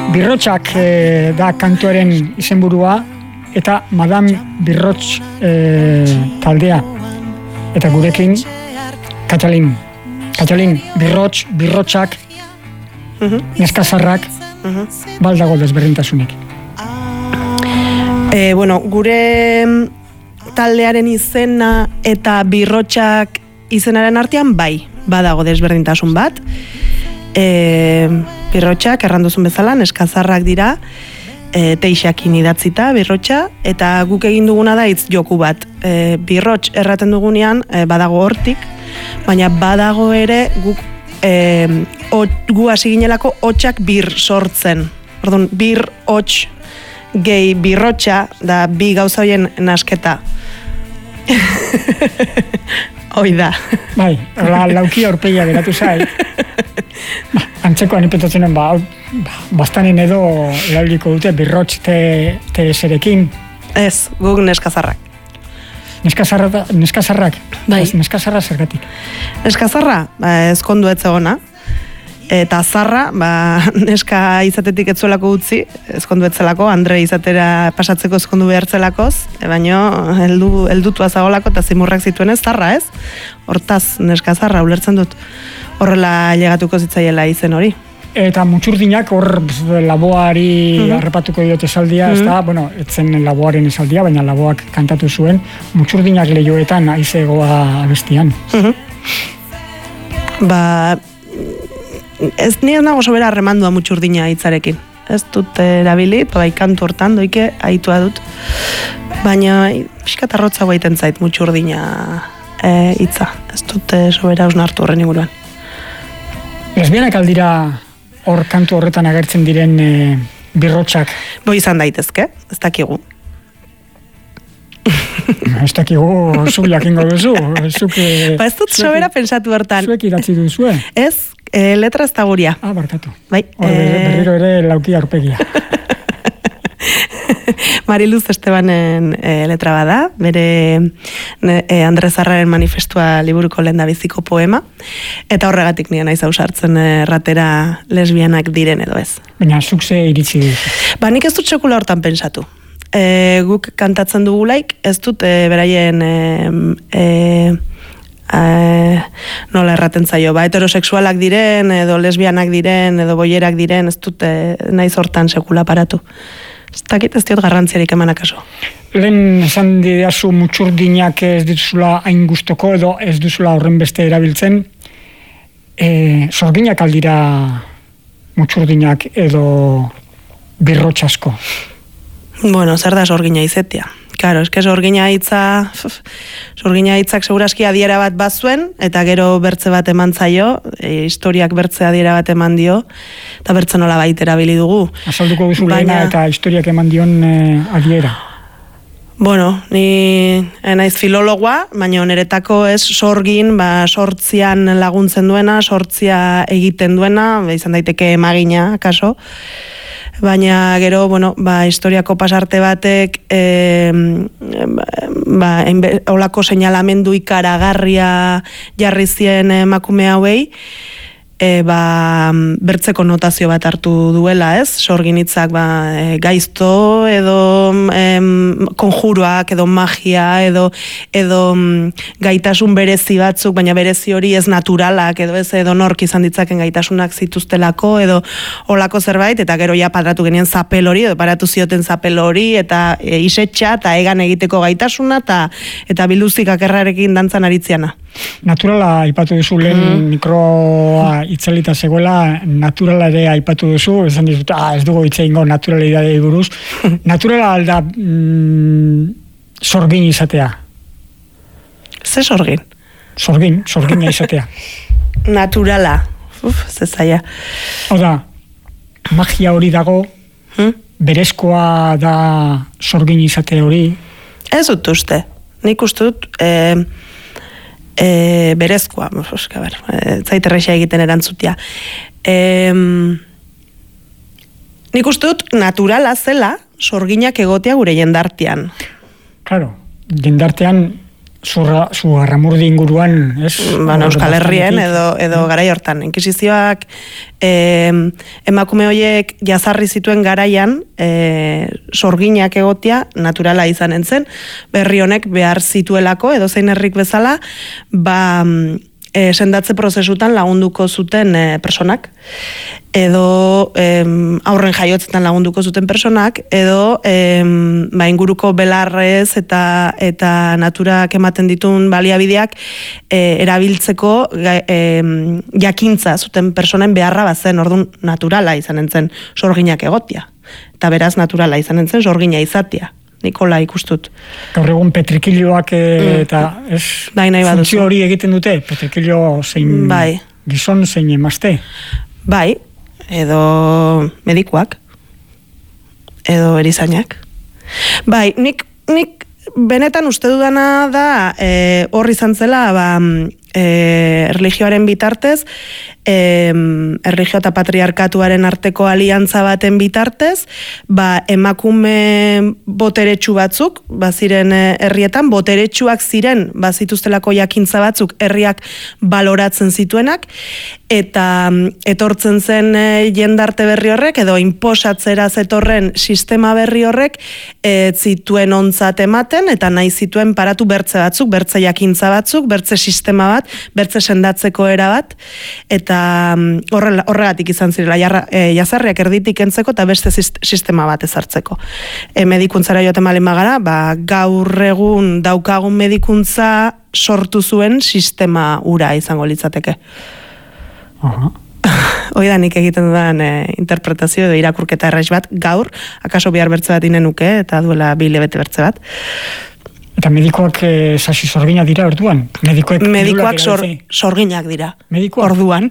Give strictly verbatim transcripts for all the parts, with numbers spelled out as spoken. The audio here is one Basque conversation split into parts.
Birrotxak e, da kantuaren izenburua eta Madame Birrotx e, taldea. Eta gurekin Katalin. Katalin, Birrotx, Birrotxak, uh-huh. Neskazarrak, uh-huh. baldago desberdintasunik. E, bueno, gure taldearen izena eta Birrotxak izenaren artean bai, badago desberdintasun bat. E, Birrotxak, erranduzun bezala, neskazarrak dira, e, teixakin idatzita, Birrotxa, eta guk egin duguna da hitz joku bat. E, Birrotx erraten dugunean, e, badago hortik, baina badago ere guk e, o, gu hasi ginelako hotxak bir sortzen. Orduan, bir hotx gehi Birrotxa da bi gauza horien nasketa. Hoi da. Bai, la, lauki aurpegia geratu zai. Ba, antzeko anipetatzenen, ba, bastanen edo erabiliko dute Birrotx te, te eserekin. Ez, guk neskazarrak. Neskazarra, neskazarrak? Bai. Neskazarra zergatik? Neskazarra, ba, ezkondu etzegona. Eta zarra, ba, neska izatetik etzuelako utzi, ezkondu etzelako, Andre izatera pasatzeko ezkondu behartzelakoz, e baino, heldu, heldutua zagolako eta zimurrak zituen ez, zarra ez? Hortaz, neska zarra, ulertzen dut, horrela llegatuko zitzaiela izen hori. Eta mutxurdinak hor laboari mm-hmm. arrepatuko diote esaldia, mm-hmm. ez da, bueno, etzen laboaren esaldia, baina laboak kantatu zuen, mutxurdinak lehioetan aizegoa abestian. Mm-hmm. Ba, ez ni ez nago sobera arremandua mutxurdina hitzarekin. Ez dut erabilit, bai kantu hortan doike aitua dut. Baina pixkat arrotza guaiten zait mutxurdina e, hitza. Ez dut e, sobera ausnartu horren inguruan. Lesbianak aldira hor kantu horretan agertzen diren e, Birrotxak? Bo izan daitezke, ez dakigu. Ez dakigu, zuk jakingo duzu. Zuk, e, ba ez dut sobera pensatu hortan. Zuek idatzi duzue? Ez, e, letra ez da guria. Ah, barkatu. Bai. Hor, e... berriro ere lauki aurpegia. Mariluz Estebanen e, letra bada, bere e, Andre Zarraren manifestua liburuko lehendabiziko poema, eta horregatik nire naiz ausartzen erratera lesbianak diren edo ez. Baina zuk ze iritzi duzu? Ba nik ez dut sekula hortan pensatu. E, guk kantatzen dugulaik, ez dut e, beraien e, e, e, nola erraten zaio, ba heterosexualak diren, edo lesbianak diren, edo boierak diren, ez dut e, naiz hortan sekula paratu. Ez dakit ez diot garrantziarik eman akaso. Lehen esan didazu mutxurdinak ez dituzula hain gustoko edo ez duzula horren beste erabiltzen. E, sorginak aldira mutxurdinak edo Birrotxasko? Bueno, zer da sorgina izetia? Claro, eske sorgina hitza, sorgina hitzak segurazki adiera bat bazuen, eta gero bertze bat eman zaio, e, historiak bertze adiera bat eman dio, eta bertze nola baita erabili dugu. Azalduko duzu lehena eta historiak eman dion e, adiera. Bueno, ni naiz filologoa, baina niretako ez sorgin, ba, sortzian laguntzen duena, sortzia egiten duena, izan daiteke emagina, akaso. Baina gero, bueno, ba, historiako pasarte batek e, ba, olako seinalamendu ikaragarria jarri zien emakume hauei, e, ba, bertzeko notazio bat hartu duela, ez? Sorginitzak ba, e, gaizto edo em, konjuruak edo magia edo, edo m, gaitasun berezi batzuk, baina berezi hori ez naturalak edo ez edo nork izan ditzaken gaitasunak zituztelako edo olako zerbait, eta gero ja padratu genien zapel hori edo paratu zioten zapel hori eta e, isetxa eta egan egiteko gaitasuna eta, eta biluzik akerrarekin dantzan aritziana. Naturala aipatu duzu, lehen mm. mikroa itzalita zegoela, naturala ere aipatu duzu, esan dizut, ah, ez dugu hitz egingo naturalidadei buruz. Naturala alda mm, sorgin izatea? Ze sorgin? Sorgin, sorgina izatea. Naturala, uf, ze zaila. Oda, magia hori dago, hmm? Berezkoa da sorgin izate hori? Ez dut uste, nik uste dut... Eh, E, berezkoa, oska, ber, e, zaiterreixa egiten erantzutia. E, nik uste dut naturala zela sorginak egotea gure jendartean. Claro, jendartean zurra, zugarramurdi inguruan, ez? Bueno, Euskal Herrien edo, edo garai hortan. Inkisizioak eh, emakume horiek jazarri zituen garaian eh, sorginak egotia naturala izanen zen, berri honek behar zituelako edo zein herrik bezala, ba, e, sendatze prozesutan lagunduko zuten e, personak, edo em, aurren jaiotzetan lagunduko zuten personak, edo em, ba, inguruko belarrez eta eta naturak ematen ditun baliabideak e, erabiltzeko em, jakintza zuten personen beharra bazen, orduan naturala izanen zen sorginak egotia. Eta beraz naturala izanen zen sorgina izatia. Nikola ikustut. Gaur egun petrikilioak e, mm. eta ez bai, funtzio hori egiten dute, petrikilio zein bai. Gizon zein emazte. Bai, edo medikuak, edo erizainak. Bai, nik, nik benetan uste dudana da e, horri izan zela, ba, e, erlijioaren bitartez, e, erlijio eta patriarkatuaren arteko aliantza baten bitartez, ba, emakume boteretsu batzuk, baziren herrietan, boteretsuak ziren, bazituztelako jakintza batzuk, herriak baloratzen zituenak, eta etortzen zen e, jendarte berri horrek, edo inposatzera zetorren sistema berri horrek, e, zituen ontzat ematen, eta nahi zituen paratu bertze batzuk, bertze jakintza batzuk, bertze sistema bat, bertze sendatzeko era bat, eta horre, horregatik izan zirela jarra, e, jazarriak erditik entzeko eta beste sistema bat ezartzeko. E, medikuntzara joaten malin magara, ba, gaur egun daukagun medikuntza sortu zuen sistema ura izango litzateke. Aha. Hoi da nik egiten dudan e, interpretazio edo irakurketa erraiz bat, gaur, akaso bihar bertze bat inenuke, eta duela bi hilabete bertze bat. Eta medikoak e, sasi sorginak dira orduan? Medikoek, medikoak sor, sorginak dira. Medikoak? Orduan.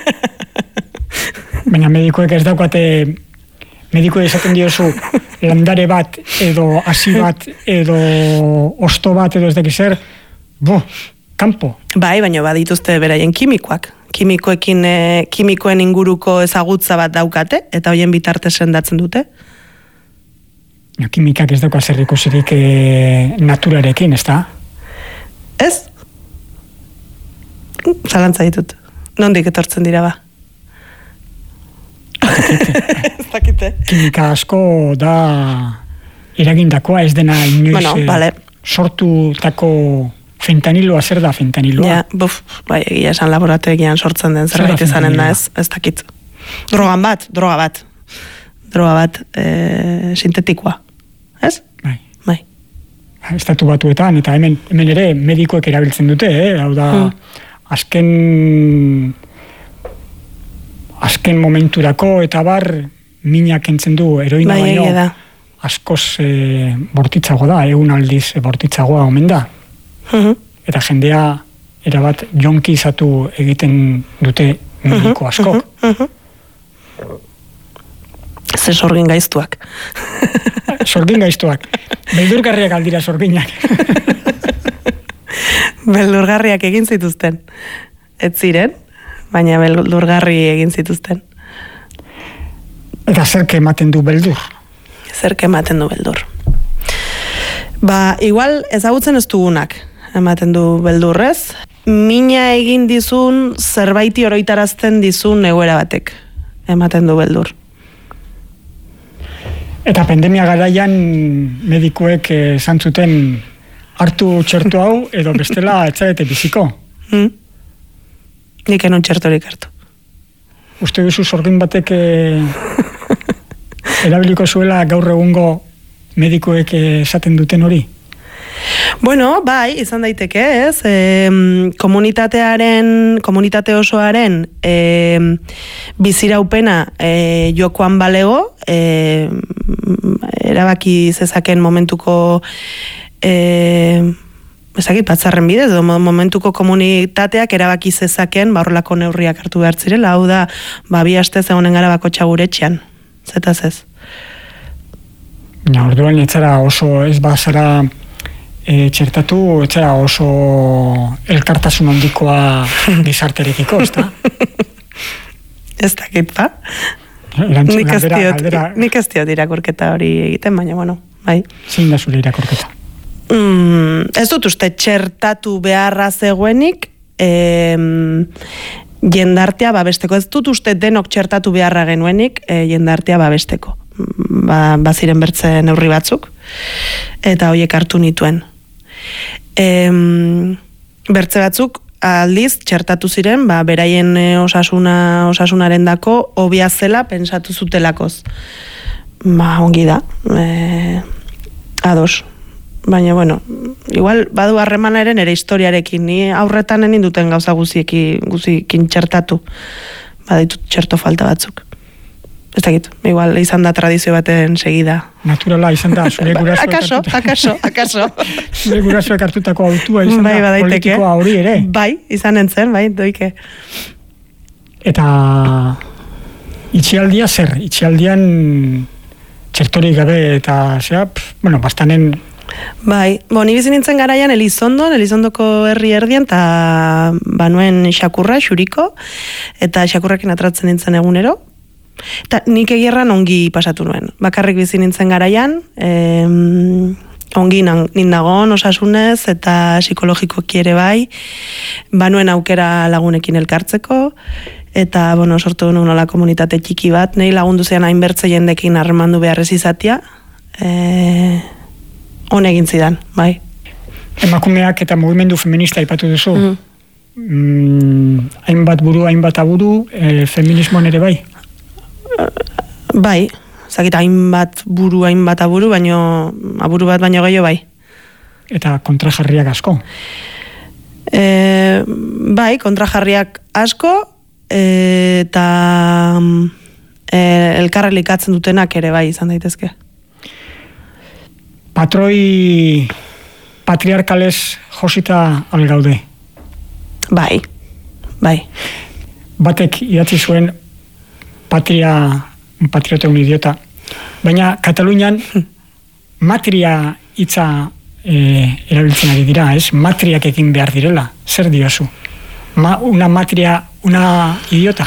Baina medikoek ez daukate, medikoek esaten diozu landare bat, edo hasi bat, edo osto bat, edo ez dakiz zer, bo, kanpo. Bai, baina badituzte beraien kimikoak. Kimikoekin, e, kimikoen inguruko ezagutza bat daukate, eta hoien bitartez sendatzen dute. No, kimikak ez dauka zer ikusirik e, naturarekin, ez da? Ez? Zalantza ditut. Nondik etortzen dira ba? Ez dakite. Kimika asko da eragindakoa, ez dena inoiz bueno, vale. sortutako fentaniloa, zer da fentaniloa? Ja, buf, bai, egia esan laborategian sortzen den zerbait izanen da, ez, ez dakit. Drogan bat, droga bat. Droga bat e, sintetikoa. Ez? Bai. Bai. Estatu batuetan, eta hemen, hemen ere medikoek erabiltzen dute, eh? Hau da, hmm. azken azken momenturako eta bar minak entzen du heroina bai, baino da. askoz e, bortitzago da, egun aldiz bortitzagoa omen da. Uh-huh. Eta jendea erabat jonki izatu egiten dute mediko askok. Uh-huh. Uh-huh. Ze sorgin gaiztuak. Sorgin gaiztuak. Beldurgarriak aldira sorginak. Beldurgarriak egin zituzten. Ez ziren, baina beldurgarri egin zituzten. Eta zerke ematen du beldur? Zerke ematen du beldur. Ba, igual ezagutzen ez dugunak ematen du beldurrez. Mina egin dizun zerbaiti oroitarazten dizun egoera batek ematen du beldur. Eta pandemia garaian medikuek esan zuten hartu txertu hau edo bestela etzaete biziko. Hmm? Nik enun txertorik hartu. Uste duzu sorgin batek eh, erabiliko zuela gaur egungo medikuek esaten duten hori? Bueno, bai, izan daiteke, ez? E, komunitatearen, komunitate osoaren e, biziraupena e, jokoan balego, e, erabaki zezaken momentuko e, ezagik, batzarren bidez, edo momentuko komunitateak erabaki zezaken barrolako neurriak hartu behar zirela, hau da, ba, bi astez egonen gara bako txaguretxean, zetaz ez? Ja, orduan etzara oso ez bazara E, txertatu, etxera oso elkartasun handikoa gizarterekiko, ez da? Ez dakit, ba? Nik ez diot irakurketa hori egiten, baina, bueno, bai. Zein da zure irakurketa? Mm, ez dut uste txertatu beharra zegoenik e, jendartea babesteko. Ez dut uste denok txertatu beharra genuenik e, jendartea babesteko. Ba, baziren bertze neurri batzuk eta horiek hartu nituen. E, bertze batzuk aldiz txertatu ziren, ba, beraien osasuna, osasunaren dako hobia zela pentsatu zutelakoz. Ba, ongi da. E, ados. Baina, bueno, igual badu harremanaren ere historiarekin, ni aurretan enin duten gauza guziekin, guziekin txertatu. Baditut txerto falta batzuk. Ez dakit, igual izan da tradizio baten segida. Naturala izan da, zure gurasoek akaso, akaso, akaso. Zure gurasoek hartutako autua izan bai, da, badaiteke. politikoa hori ere. Bai, izan entzen, bai, doike. Eta itxialdia zer? Itxialdian txertorik gabe eta zera, pff, bueno, bastanen... Bai, bo, ni bizi nintzen garaian Elizondon, Elizondoko herri erdien, eta banuen xakurra, xuriko, eta xakurrakin atratzen nintzen egunero. Eta nik egierran ongi pasatu nuen. Bakarrik bizi nintzen garaian, em, ongi nindagon osasunez eta psikologikoki ere bai, banuen aukera lagunekin elkartzeko, eta, bueno, sortu nola komunitate txiki bat, nahi lagundu zean hainbertze jendekin harremandu beharrez izatia, e, hon egin zidan, bai. Emakumeak eta mugimendu feminista aipatu duzu. Mm. Mm, hainbat buru, hainbat aburu, e, feminismoan ere bai? Bai, zakit hainbat buru, hainbat aburu, baino, aburu bat baino gehiago bai. Eta kontrajarriak asko? E, bai, kontrajarriak asko, e, eta e, elkarrelikatzen dutenak ere bai izan daitezke. Patroi patriarkalez josita algaude? Bai, bai. Batek idatzi zuen patria, un patriota, un idiota. Baina Katalunian matria hitza e, erabiltzen ari dira, ez? Matriak egin behar direla. Zer diozu? Ma, una matria, una idiota?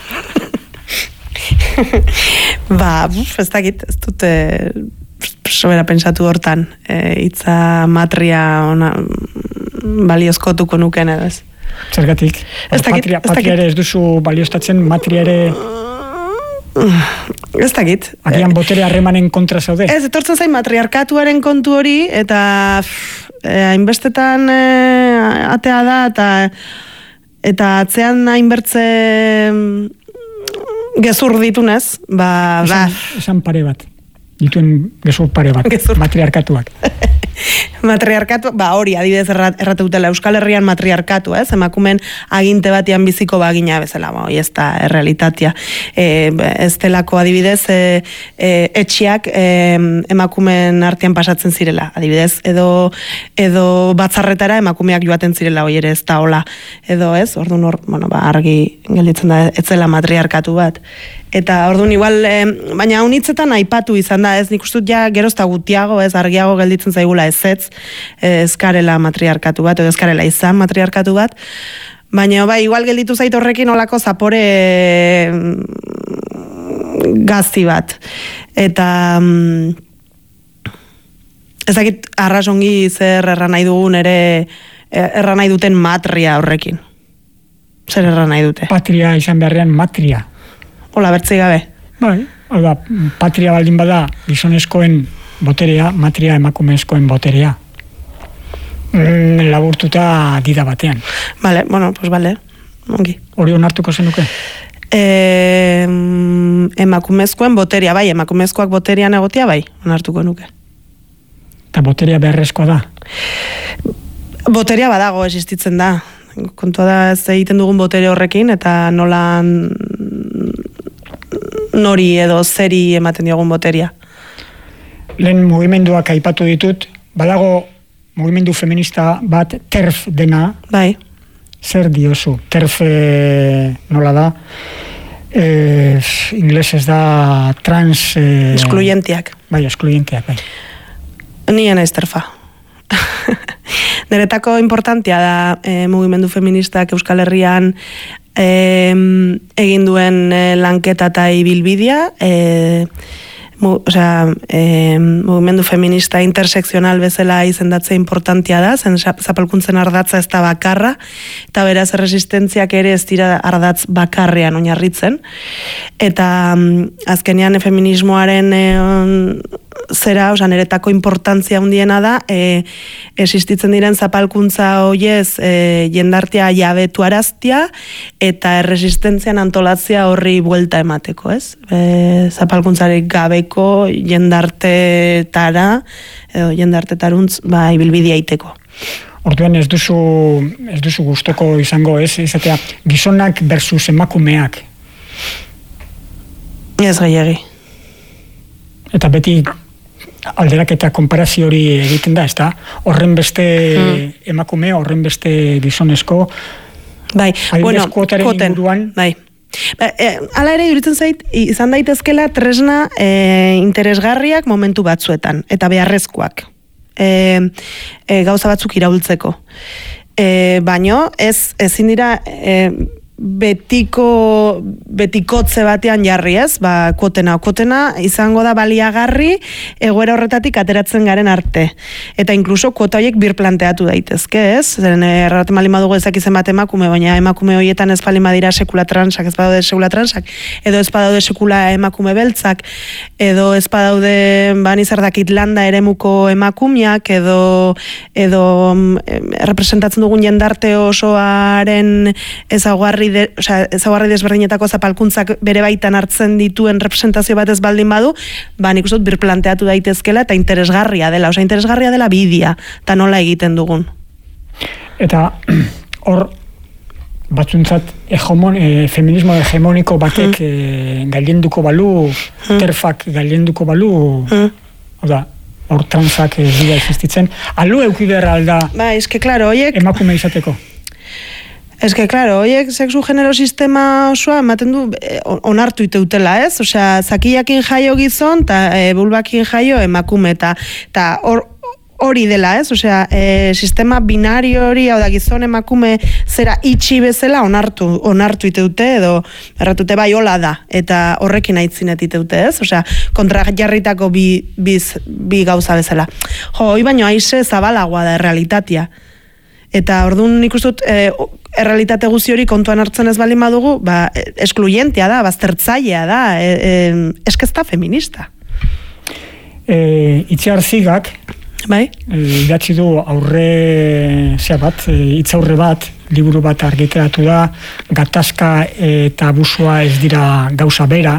Ba, buf, ez dakit, ez dute sobera pensatu hortan. E, hitza matria ona baliozkotuko nuken edo ez. Zergatik? Ez dakit, patria, ez patria dakit. ere ez duzu balioztatzen, matria ere... Ez dakit. Agian botere harremanen kontra zaude? Ez, etortzen zain matriarkatuaren kontu hori, eta pff, eh, hainbestetan eh, atea da, eta eta atzean hainbertze mm, gezur ditunez, ba... Esan, ba. esan pare bat. Dituen gezur pare bat. Gezur. Matriarkatuak. Matriarkatu, ba hori, adibidez errat, erratu dutela Euskal Herrian matriarkatu, ez? Emakumen aginte batian biziko bagina bezala, ba, hori ez da errealitatea. E, ez delako adibidez, e, e, etxiak e, emakumen artean pasatzen zirela, adibidez, edo edo batzarretara emakumeak joaten zirela, hori ere ez da hola, edo ez, orduan hor, bueno, ba, argi gelditzen da, ez zela matriarkatu bat. Eta orduan igual, e, baina unitzetan aipatu izan da, ez nik ustut ja gerozta gutiago, ez argiago gelditzen zaigula ez ez, ezkarela matriarkatu bat, edo ezkarela izan matriarkatu bat, baina bai, igual gelditu zait horrekin olako zapore gazti bat. Eta ez dakit arrasongi zer erran nahi dugun ere, erran nahi duten matria horrekin. Zer erran nahi dute? Patria izan beharrean matria. Hola, bertzei gabe. Bai, alba, patria baldin bada gizonezkoen boterea, matria emakumezkoen boterea. Mm, laburtuta dida batean. Vale, bueno, pues vale. Ongi. Hori onartuko zenuke? E, emakumezkoen boterea, bai, emakumezkoak boterean egotia, bai, onartuko nuke. Eta boterea beharrezkoa da? Boterea badago existitzen da. Kontua da ez egiten dugun botere horrekin, eta nola nori edo zeri ematen diogun boterea. Lehen mugimenduak aipatu ditut, badago mugimendu feminista bat TERF dena. Bai. Zer diozu? TERF nola da? E, inglesez da trans... E, Excluyentiak. Bai, excluyentiak, bai. Nien ez terfa. Niretako importantea da e, mugimendu feministak Euskal Herrian e, egin duen e, lanketa eta ibilbidea, e, mu, osea, e, mugimendu feminista intersekzional bezala izendatze importantia da, zen zapalkuntzen ardatza ez da bakarra, eta beraz resistentziak ere ez dira ardatz bakarrean oinarritzen, eta azkenean feminismoaren e, zera, osea, niretako importantzia handiena da, e, existitzen diren zapalkuntza hoiez e, jendartea jabetu araztia, eta erresistentzian antolatzea horri buelta emateko, ez? E, zapalkuntzarik gabeko jendartetara, edo jendartetaruntz, ba, ibilbidea iteko. Orduan ez duzu, ez duzu gustoko izango, ez? Izatea, gizonak versus emakumeak. Ez gehiagi. Eta beti alderaketa konparazio hori egiten da, ez da? Horren beste hmm. emakume, horren beste gizonezko, bai, bueno, kuotaren inguruan. Bai. Ba, e, ala ere iruditzen zait, izan daitezkela tresna e, interesgarriak momentu batzuetan, eta beharrezkoak. E, e, gauza batzuk iraultzeko. E, baino, ez, ezin dira e, betiko, betikotze batean jarri, ez? Ba, kuotena, kuotena izango da baliagarri egoera horretatik ateratzen garen arte. Eta inkluso kuota horiek birplanteatu daitezke, ez? Zeren erraten malin badugu ezak izan bat emakume, baina emakume horietan ez balin badira sekula transak, ez badaude sekula transak, edo ez badaude sekula emakume beltzak, edo ez badaude bani zerdakit landa eremuko emakumeak, edo, edo representatzen dugun jendarte osoaren ezaugarri De, osea, ezaugarri desberdinetako zapalkuntzak bere baitan hartzen dituen representazio bat ez baldin badu, ba nik uste dut birplanteatu daitezkela eta interesgarria dela, osea interesgarria dela bidia, eta nola egiten dugun. Eta hor batzuntzat hegemon, e, feminismo hegemoniko batek mm. e, gailenduko balu, mm. terfak gailenduko balu, mm. oda, hor transak ez dira existitzen, alu eukiderra alda ba, eske, claro, oiek... emakume izateko. Ez que, claro, horiek sexu genero sistema osoa ematen du eh, onartu iteutela, ez? Osea, zakiakin jaio gizon, eta e, bulbakin jaio emakume, eta hor hori dela, ez? Osea, e, sistema binario hori, hau da, gizon emakume zera itxi bezala onartu, onartu iteute, edo erratute bai hola da, eta horrekin aitzinet iteute, ez? Osea, kontra jarritako bi, biz, bi gauza bezala. Jo, hoi baino aize zabalagoa da errealitatea. Eta orduan nik uste dut, e, errealitate guzi hori kontuan hartzen ez baldin badugu, ba, eskluyentea da, baztertzailea da, e, e, eskezta feminista. E, Itziar Zigak, bai? E, idatzi du aurre zea bat, e, itzaurre bat, liburu bat argitaratu da, gatazka eta abusua ez dira gauza bera.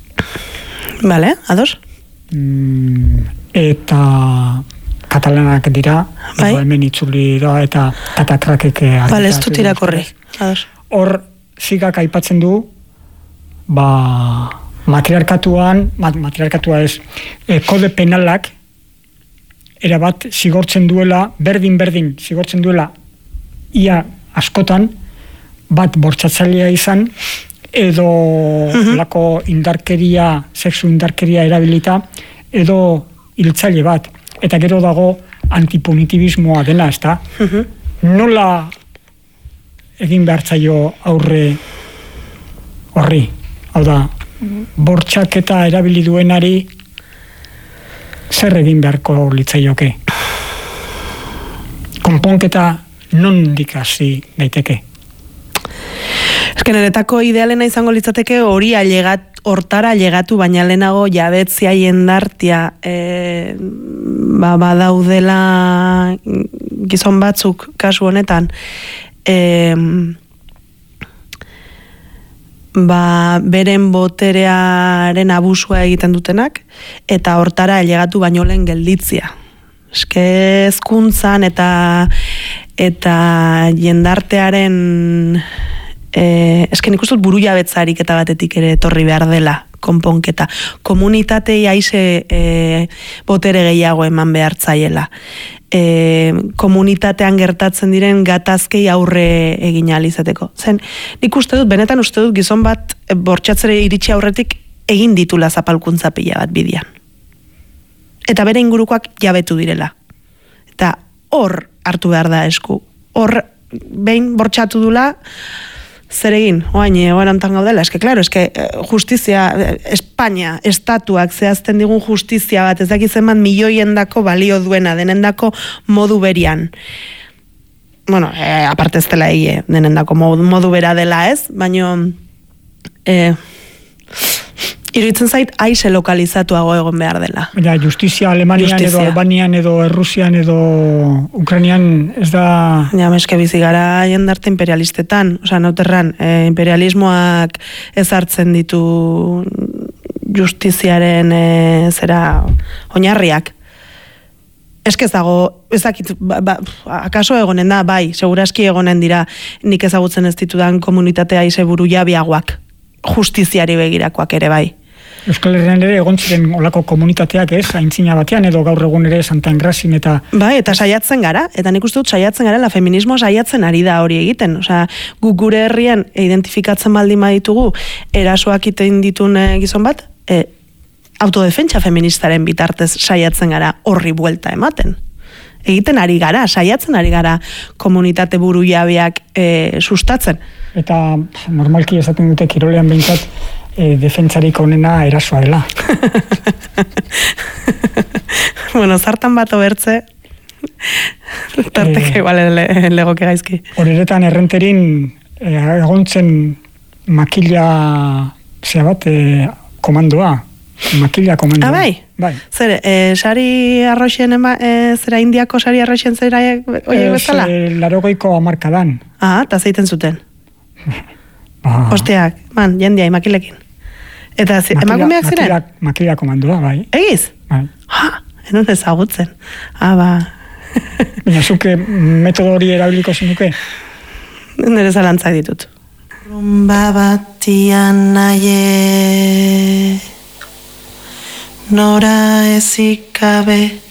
Bale, ados? Mm, eta... katalanak dira, bai? Hemen itzuli da, eta katakrakek... Bale, ez dut irakorri. Hor, Zigak aipatzen du, ba, matriarkatuan, matriarkatua ez, e, kode penalak, erabat zigortzen duela, berdin-berdin zigortzen duela, ia askotan, bat bortxatzailea izan, edo uh-huh. lako indarkeria, sexu indarkeria erabilita, edo hiltzaile bat. Eta gero dago antipunitibismoa dena, ez da? Uh-huh. Nola egin behartzaio aurre horri? Hau da, bortxak eta erabili duenari zer egin beharko litzaioke? Konponketa nondik hasi daiteke? Esken eretako idealena izango litzateke hori ailegat, hortara ailegatu, baina lehenago jabetzia jendartia e, ba, badaudela gizon batzuk kasu honetan e, ba, beren boterearen abusua egiten dutenak eta hortara ailegatu baino lehen gelditzia. Eske hezkuntzan eta eta jendartearen Eh, esken ikustut buru jabetzarik eta batetik ere etorri behar dela konponketa. Komunitatei aize eh, botere gehiago eman behar zaiela. Eh, komunitatean gertatzen diren gatazkei aurre egin ahal izateko. Zen, nik uste dut, benetan uste dut gizon bat e, bortxatzere iritsi aurretik egin ditula zapalkuntza pila bat bidian. Eta bere ingurukoak jabetu direla. Eta hor hartu behar da esku. Hor behin bortxatu dula, zer egin, oain egoerantan gaudela, eske, klaro, eske, justizia, Espainia, estatuak zehazten digun justizia bat, ez dakitzen bat milioiendako balio duena, denendako modu berian. Bueno, eh, aparte ez dela egie, denendako modu, modu bera dela ez, baino, eh, iruditzen zait, aize lokalizatuago egon behar dela. Ja, justizia Alemanian justizia. Edo Albanian edo Errusian edo Ukrainian ez da... Ja, meske bizi gara jendarte imperialistetan, oza, nauterran, eh, imperialismoak ezartzen ditu justiziaren eh, zera oinarriak. Eske ez dago, ezakit, ba, ba, akaso egonen da, bai, seguraski egonen dira nik ezagutzen ez ditudan komunitatea ize buru jabiagoak, justiziari begirakoak ere bai. Euskal Herrian ere egon ziren olako komunitateak ez, aintzina batean edo gaur egun ere Santa Engrazin eta... Bai, eta saiatzen gara, eta nik uste dut saiatzen gara, la feminismo saiatzen ari da hori egiten. Osea, guk gure herrian identifikatzen baldin baditugu erasoak iten ditun gizon bat, e, autodefentsa feministaren bitartez saiatzen gara horri buelta ematen. Egiten ari gara, saiatzen ari gara komunitate buru jabeak e, sustatzen. Eta normalki esaten dute kirolean behintzat e, defentsarik onena erasoa dela. Bueno, zartan bat obertze, tarteke e, igual le, legoke gaizki. Horeretan errenterin e, egontzen makila zea bat e, komandoa. Makila komandoa. Ah, bai? Bai. Zer, e, sari arroxen, ema, e, zera indiako sari arroxen zera oie bezala? Ez, larogeiko hamarkadan. Ah, eta zeiten zuten. Ba. Osteak, man, jendia, makilekin. Eta zi, makila, emakumeak ziren? Makila, makila komandoa, bai. Egiz? Bai. Ha, enun ezagutzen. Ah, ba. Baina zuke metodo hori erabiliko zenuke? Nire zalantzak ditut. Rumba batian naie, nora ezikabe